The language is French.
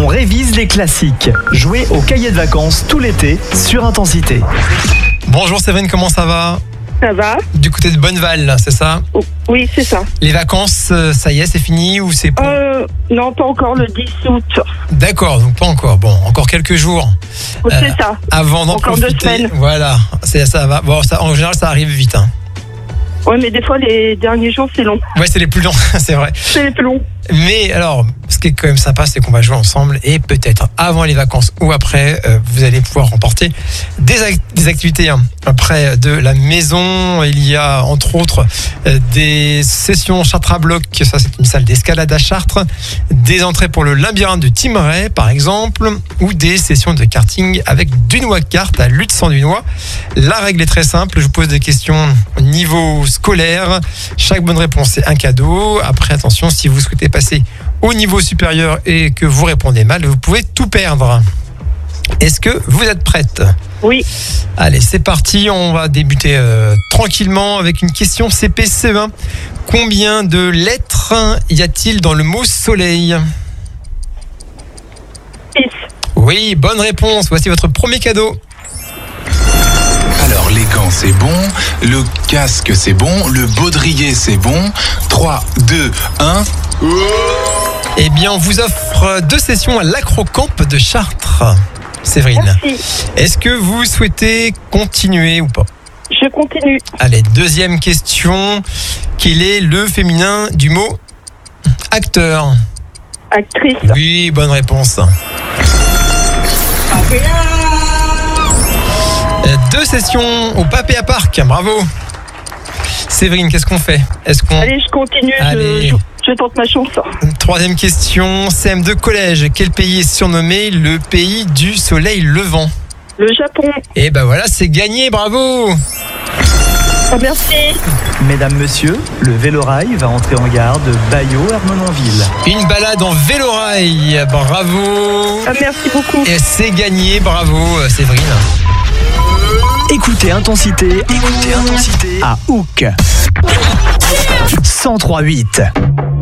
on révise les classiques. Jouez au cahier de vacances tout l'été sur Intensité. Bonjour Séverine, comment ça va ? Ça va? Du côté de Bonneval, c'est ça ? Oui, c'est ça. Les vacances, ça y est, c'est fini ou c'est pour... Non, pas encore le 10 août. D'accord, donc pas encore. Bon, encore quelques jours. C'est ça. Avant d'en Encore 2 profiter. semaines. Voilà, ça va. Bon, ça, en général, ça arrive vite. Hein. Ouais, mais des fois, les derniers jours, c'est long. Ouais, c'est les plus longs, c'est vrai. C'est les plus longs. Mais alors, ce qui est quand même sympa, c'est qu'on va jouer ensemble et peut-être avant les vacances ou après, vous allez pouvoir remporter des activités près de la maison. Il y a entre autres des sessions Chartres à bloc, ça c'est une salle d'escalade à Chartres, des entrées pour le labyrinthe de Thymeray par exemple, ou des sessions de karting avec Dunois Kart à Lutz-en-Dunois. La règle est très simple, je vous pose des questions au niveau scolaire. Chaque bonne réponse est un cadeau. Après, attention, si vous souhaitez passer au niveau supérieur et que vous répondez mal, vous pouvez tout perdre. Est-ce que vous êtes prête ? Oui. Allez, c'est parti. On va débuter tranquillement avec une question CP-CE1. Combien de lettres y a-t-il dans le mot soleil ? 6. Oui, bonne réponse. Voici votre premier cadeau. Alors les gants c'est bon, le casque c'est bon, le baudrier c'est bon. 3, 2, 1. Eh bien, on vous offre 2 sessions à l'Acrocamp de Chartres. Séverine, Merci. est-ce que vous souhaitez continuer ou pas ? Je continue. Allez, deuxième question. Quel est le féminin du mot acteur ? Actrice. Oui, bonne réponse. 2 sessions au Papé à Parc, bravo. Séverine, qu'est-ce qu'on fait ? Allez, je continue. Allez. Je tente ma chance. Troisième question, CM2 collège. Quel pays est surnommé le pays du soleil levant ? Le Japon. Et ben voilà, c'est gagné, bravo. Merci. Mesdames, messieurs, le Vélorail va entrer en gare de Bailleau-Ermenonville. Une balade en vélorail, bravo. Merci beaucoup. Et c'est gagné, bravo Séverine. Écoutez Intensité à Hook. 103.8.